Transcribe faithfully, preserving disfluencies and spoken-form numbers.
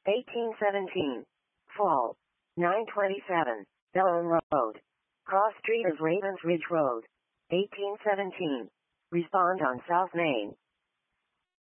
eighteen seventeen. Fall. nine twenty-seven. Bellone Road. Cross Street of Ravens Ridge Road. eighteen seventeen. Respond on South Main.